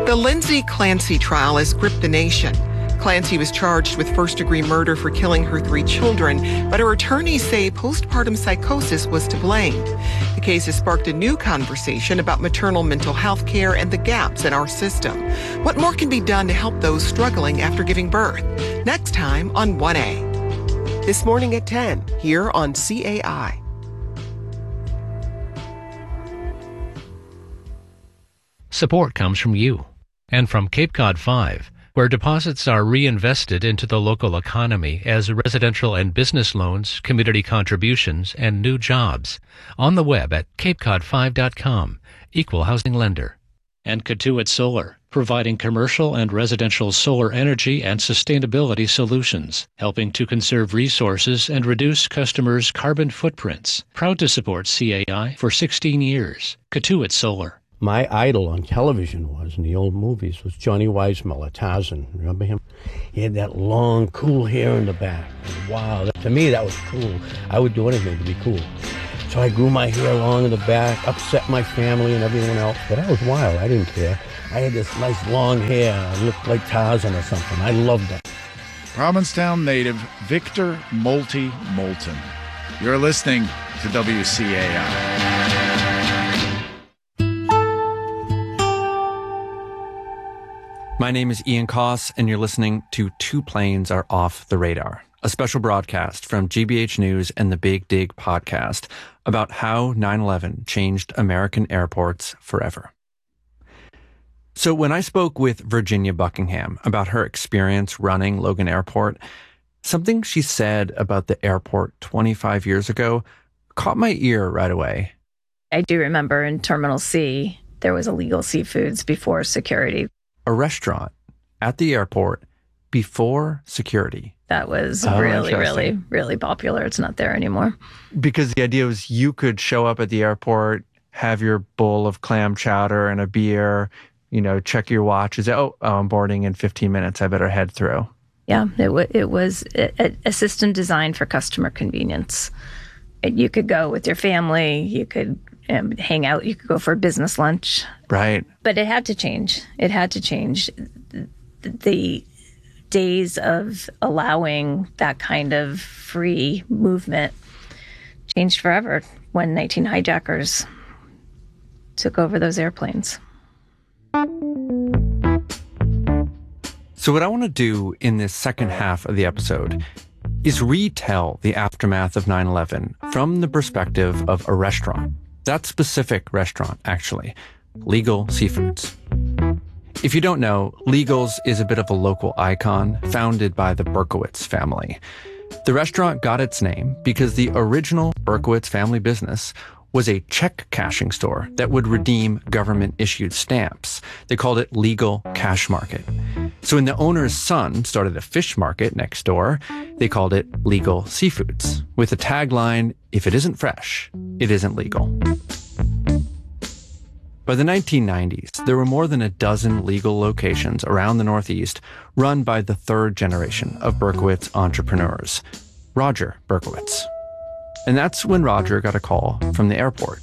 The Lindsay Clancy trial has gripped the nation. Clancy was charged with first-degree murder for killing her 3 children, but her attorneys say postpartum psychosis was to blame. The case has sparked a new conversation about maternal mental health care and the gaps in our system. What more can be done to help those struggling after giving birth? Next time on 1A. This morning at 10, here on CAI. Support comes from you and from Cape Cod 5, where deposits are reinvested into the local economy as residential and business loans, community contributions, and new jobs. On the web at capecod5.com. Equal housing lender. And Cotuit Solar, providing commercial and residential solar energy and sustainability solutions, helping to conserve resources and reduce customers' carbon footprints. Proud to support CAI for 16 years. Cotuit Solar. My idol on television was, in the old movies, was Johnny Weissmuller, Tarzan. Remember him? He had that long, cool hair in the back. And wow, to me, that was cool. I would do anything to be cool. So I grew my hair long in the back, upset my family and everyone else. But I was wild. I didn't care. I had this nice long hair. I looked like Tarzan or something. I loved it. Provincetown native Victor Moulty Moulton. You're listening to WCAI. My name is Ian Koss, and you're listening to Two Planes Are Off the Radar, a special broadcast from GBH News and the Big Dig podcast about how 9/11 changed American airports forever. So when I spoke with Virginia Buckingham about her experience running Logan Airport, something she said about the airport 25 years ago caught my ear right away. I do remember in Terminal C, there was illegal seafoods before security. A restaurant at the airport before security. That was really popular. It's not there anymore. Because the idea was you could show up at the airport, have your bowl of clam chowder and a beer, check your watch. I'm boarding in 15 minutes. I better head through. Yeah, it was a system designed for customer convenience. You could go with your family. You could hang out. You could go for a business lunch. Right. But it had to change. It had to change. The days of allowing that kind of free movement changed forever when 19 hijackers took over those airplanes. So what I want to do in this second half of the episode is retell the aftermath of 9/11 from the perspective of a restaurant. That specific restaurant, actually, Legal Seafoods. If you don't know, Legal's is a bit of a local icon founded by the Berkowitz family. The restaurant got its name because the original Berkowitz family business was a check cashing store that would redeem government-issued stamps. They called it Legal Cash Market. So when the owner's son started a fish market next door, they called it Legal Seafoods, with the tagline, "If it isn't fresh, it isn't legal." By the 1990s, there were more than a dozen legal locations around the Northeast run by the third generation of Berkowitz entrepreneurs, Roger Berkowitz. And that's when Roger got a call from the airport.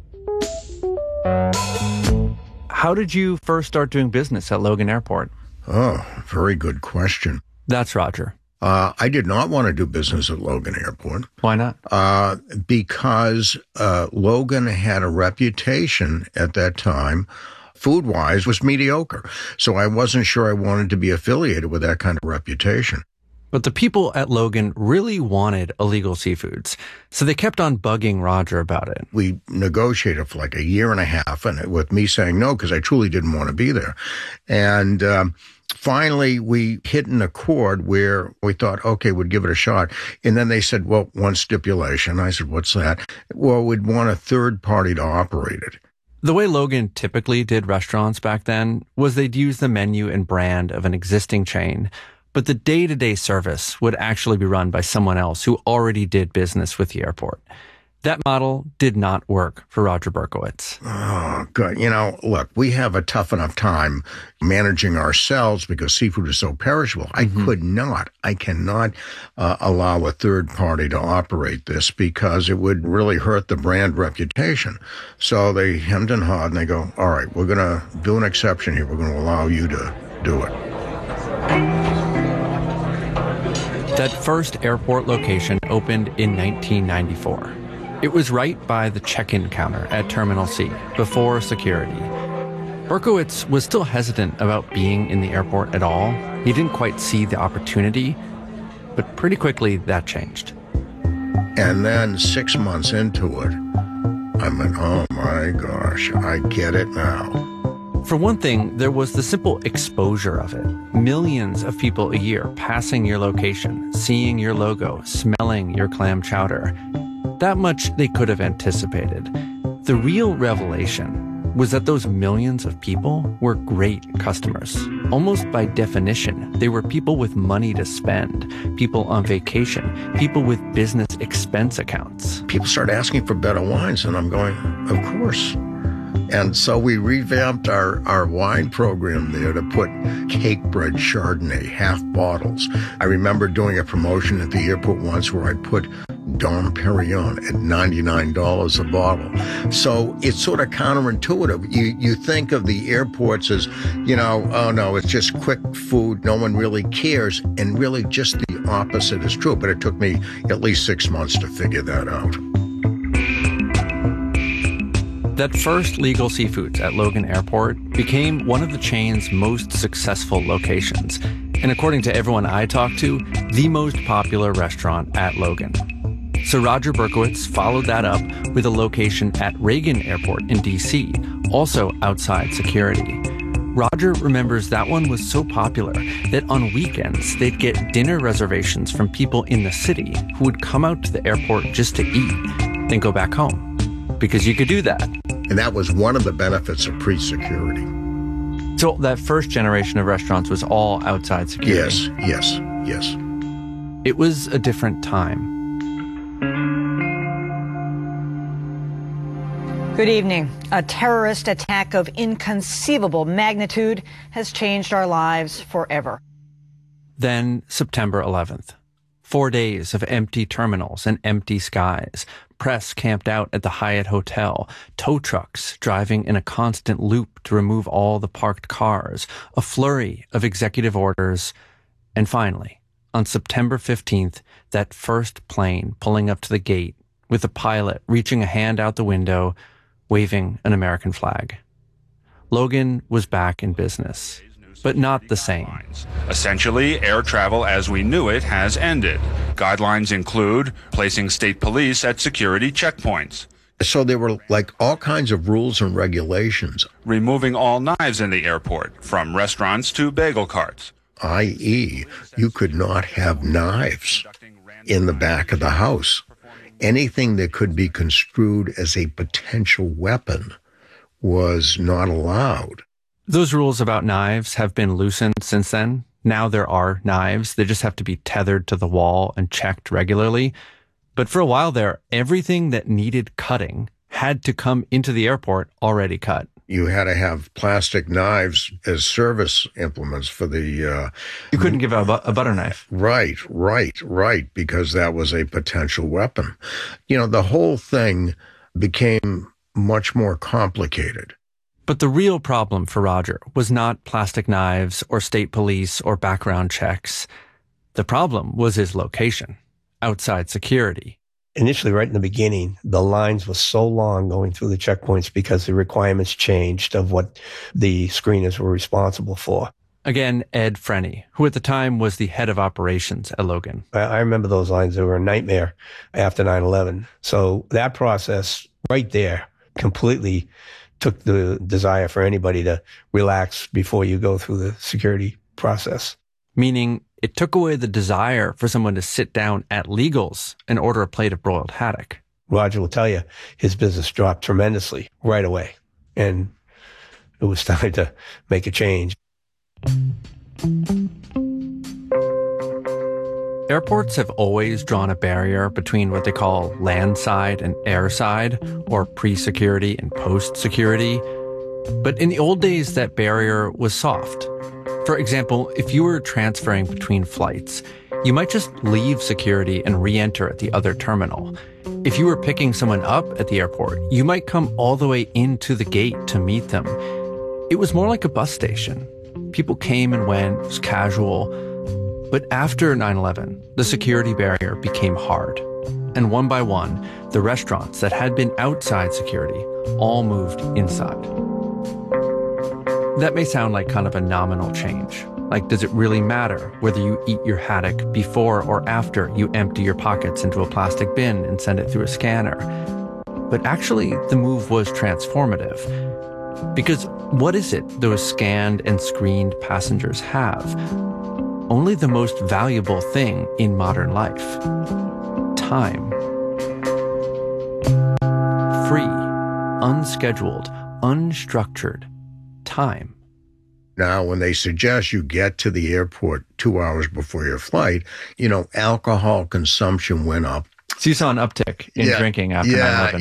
How did you first start doing business at Logan Airport? Oh, very good question. That's Roger. I did not want to do business at Logan Airport. Why not? Because Logan had a reputation at that time, food-wise, was mediocre. So I wasn't sure I wanted to be affiliated with that kind of reputation. But the people at Logan really wanted illegal seafoods, so they kept on bugging Roger about it. We negotiated for like a year and a half, and with me saying no, because I truly didn't want to be there. And finally, we hit an accord where we thought, okay, we'd give it a shot. And then they said, well, one stipulation. I said, what's that? Well, we'd want a third party to operate it. The way Logan typically did restaurants back then was they'd use the menu and brand of an existing chain, but the day-to-day service would actually be run by someone else who already did business with the airport. That model did not work for Roger Berkowitz. Oh, good. Look, we have a tough enough time managing ourselves because seafood is so perishable. I cannot allow a third party to operate this because it would really hurt the brand reputation. So they hemmed and hawed and they go, all right, we're going to do an exception here. We're going to allow you to do it. That first airport location opened in 1994. It was right by the check-in counter at Terminal C, before security. Berkowitz was still hesitant about being in the airport at all. He didn't quite see the opportunity, but pretty quickly that changed. And then 6 months into it, I went, oh my gosh, I get it now. For one thing, there was the simple exposure of it. Millions of people a year passing your location, seeing your logo, smelling your clam chowder. That much they could have anticipated. The real revelation was that those millions of people were great customers. Almost by definition, they were people with money to spend, people on vacation, people with business expense accounts. People start asking for better wines, and I'm going, of course. And so we revamped our wine program there to put Cakebread Chardonnay, half bottles. I remember doing a promotion at the airport once where I put Dom Perignon at $99 a bottle. So it's sort of counterintuitive. You think of the airports as, oh no, it's just quick food. No one really cares. And really just the opposite is true. But it took me at least 6 months to figure that out. That first Legal Seafoods at Logan Airport became one of the chain's most successful locations, and according to everyone I talked to, the most popular restaurant at Logan. So Roger Berkowitz followed that up with a location at Reagan Airport in D.C., also outside security. Roger remembers that one was so popular that on weekends they'd get dinner reservations from people in the city who would come out to the airport just to eat, then go back home. Because you could do that. And that was one of the benefits of pre-security. So that first generation of restaurants was all outside security? Yes. It was a different time. Good evening. A terrorist attack of inconceivable magnitude has changed our lives forever. Then September 11th. 4 days of empty terminals and empty skies. Press camped out at the Hyatt Hotel. Tow trucks driving in a constant loop to remove all the parked cars. A flurry of executive orders. And finally, on September 15th, that first plane pulling up to the gate with the pilot reaching a hand out the window, waving an American flag. Logan was back in business. But not the same. Essentially, air travel as we knew it has ended. Guidelines include placing state police at security checkpoints. So there were like all kinds of rules and regulations. Removing all knives in the airport, from restaurants to bagel carts. i.e., you could not have knives in the back of the house. Anything that could be construed as a potential weapon was not allowed. Those rules about knives have been loosened since then. Now there are knives. They just have to be tethered to the wall and checked regularly. But for a while there, everything that needed cutting had to come into the airport already cut. You had to have plastic knives as service implements for the... You couldn't give a butter knife. Right, because that was a potential weapon. The whole thing became much more complicated. But the real problem for Roger was not plastic knives or state police or background checks. The problem was his location, outside security. Initially, right in the beginning, the lines were so long going through the checkpoints because the requirements changed of what the screeners were responsible for. Again, Ed Frenny, who at the time was the head of operations at Logan. I remember those lines. They were a nightmare after 9/11. So that process right there completely took the desire for anybody to relax before you go through the security process. Meaning it took away the desire for someone to sit down at Legals and order a plate of broiled haddock. Roger will tell you his business dropped tremendously right away. And it was time to make a change. Airports have always drawn a barrier between what they call landside and airside, or pre-security and post-security. But in the old days, that barrier was soft. For example, if you were transferring between flights, you might just leave security and re-enter at the other terminal. If you were picking someone up at the airport, you might come all the way into the gate to meet them. It was more like a bus station. People came and went, it was casual. But after 9/11, the security barrier became hard. And one by one, the restaurants that had been outside security all moved inside. That may sound like kind of a nominal change. Like, does it really matter whether you eat your haddock before or after you empty your pockets into a plastic bin and send it through a scanner? But actually, the move was transformative. Because what is it those scanned and screened passengers have? Only the most valuable thing in modern life. Time. Free, unscheduled, unstructured time. Now, when they suggest you get to the airport 2 hours before your flight, alcohol consumption went up. So you saw an uptick in drinking after 9/11.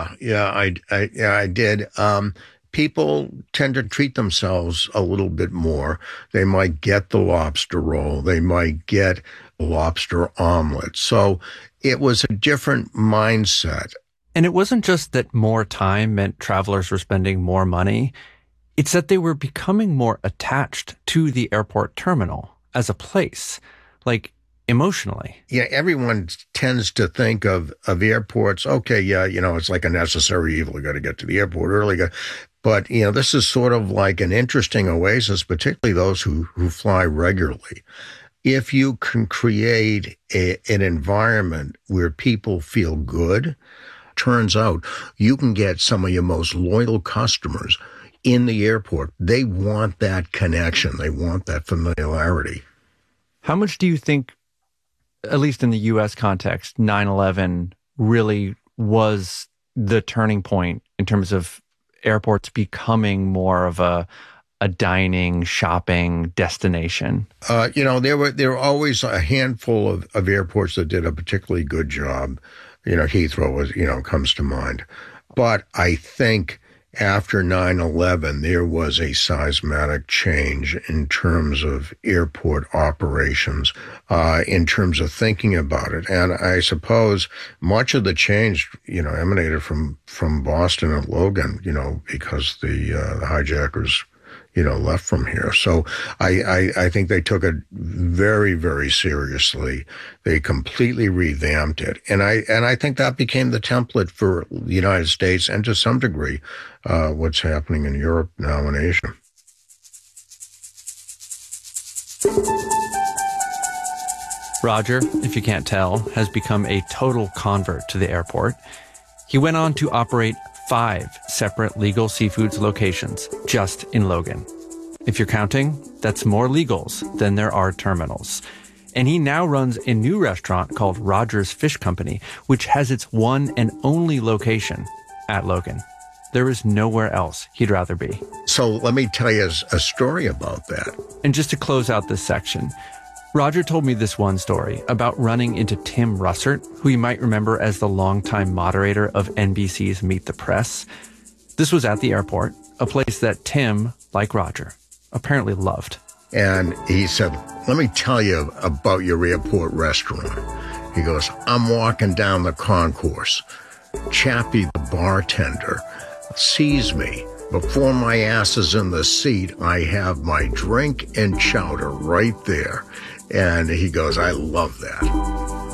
I did. People tend to treat themselves a little bit more. They might get the lobster roll. They might get a lobster omelet. So it was a different mindset. And it wasn't just that more time meant travelers were spending more money. It's that they were becoming more attached to the airport terminal as a place, like emotionally. Yeah, everyone tends to think of airports, okay, it's like a necessary evil. You got to get to the airport early. But, this is sort of like an interesting oasis, particularly those who fly regularly. If you can create an environment where people feel good, turns out you can get some of your most loyal customers in the airport. They want that connection. They want that familiarity. How much do you think, at least in the U.S. context, 9/11 really was the turning point in terms of airports becoming more of a dining, shopping destination? There were always a handful of airports that did a particularly good job. Heathrow was, comes to mind. But I think after 9/11, there was a seismic change in terms of airport operations, in terms of thinking about it. And I suppose much of the change, emanated from Boston and Logan, because the hijackers, left from here. So I think they took it very, very seriously. They completely revamped it. And I think that became the template for the United States and to some degree, what's happening in Europe now and Asia. Roger, if you can't tell, has become a total convert to the airport. He went on to operate 5 separate Legal Seafoods locations just in Logan. If you're counting, that's more Legals than there are terminals. And he now runs a new restaurant called Rogers Fish Company, which has its one and only location at Logan. There is nowhere else he'd rather be. So let me tell you a story about that. And just to close out this section, Roger told me this one story about running into Tim Russert, who you might remember as the longtime moderator of NBC's Meet the Press. This was at the airport, a place that Tim, like Roger, apparently loved. And he said, let me tell you about your airport restaurant. He goes, I'm walking down the concourse. Chappie, the bartender, sees me. Before my ass is in the seat, I have my drink and chowder right there. And he goes, I love that.